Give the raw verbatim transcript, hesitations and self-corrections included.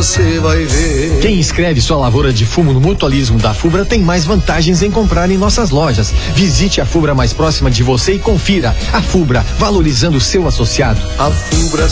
você vai ver. Quem inscreve sua lavoura de fumo no mutualismo da Fubra tem mais vantagens em comprar em nossas lojas. Visite a Fubra mais próxima de você e confira. A Fubra, valorizando o seu associado. A Fubra